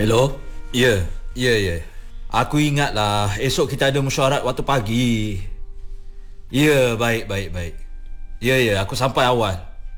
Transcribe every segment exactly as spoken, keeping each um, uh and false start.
Hello? Ya, ya, ya. Aku ingatlah esok kita ada mesyuarat waktu pagi. Ya, baik, baik, baik. Ya, ya, aku sampai awal.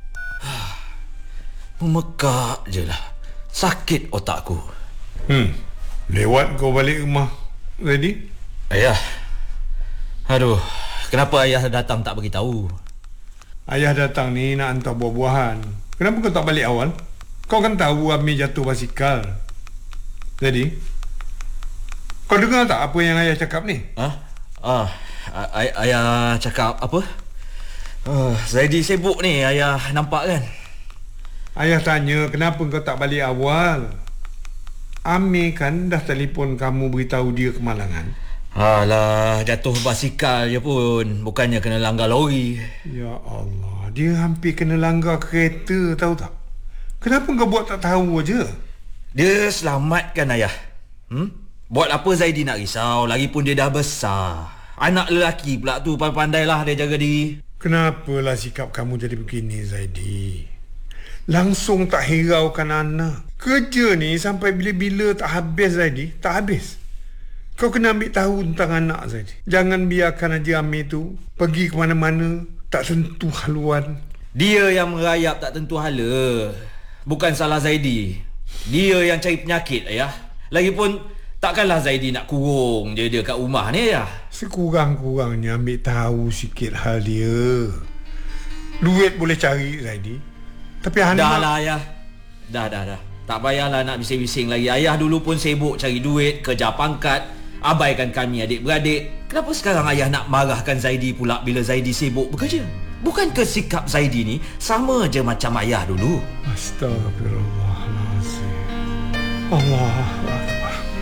Memekak je lah. Sakit otakku. Hmm. Lewat kau balik rumah Zaidi? Ayah. Aduh, kenapa ayah datang tak beritahu? Ayah datang ni nak hantar buah-buahan. Kenapa kau tak balik awal? Kau kan tahu Amir jatuh basikal. Jadi, kau dengar tak apa yang ayah cakap ni? Ha? Ah, ay- ayah cakap apa? Uh, Zaidi sibuk ni, ayah nampak kan? Ayah tanya kenapa kau tak balik awal. Amir kan dah telefon kamu beritahu dia kemalangan. Alah, jatuh basikal je pun, bukannya kena langgar lori. Ya Allah, dia hampir kena langgar kereta, tahu tak? Kenapa kau buat tak tahu aja? Dia selamatkan ayah. Hmm? Buat apa Zaidi nak risau? Lagipun dia dah besar. Anak lelaki pula tu, pandai-pandailah dia jaga diri. Kenapalah sikap kamu jadi begini, Zaidi? Langsung tak hiraukan anak. Kerja ni sampai bila-bila tak habis, Zaidi. Tak habis. Kau kena ambil tahu tentang anak, Zaidi. Jangan biarkan aja Amir tu pergi ke mana-mana, tak tentu haluan. Dia yang merayap tak tentu hala. Bukan salah Zaidi. Dia yang cari penyakit, ayah. Lagipun takkanlah Zaidi nak kurung je dia kat rumah ni, ayah. Sekurang-kurangnya ambil tahu sikit hal dia. Duit boleh cari, Zaidi. Tapi anak... Dah lah, ayah. Dah, dah, dah. Tak payahlah nak bising-bising lagi. Ayah dulu pun sibuk cari duit, kerja pangkat, abaikan kami adik-beradik. Kenapa sekarang ayah nak marahkan Zaidi pula bila Zaidi sibuk bekerja? Bukankah sikap Zaidi ni sama je macam ayah dulu? Astagfirullahalazim. Allah.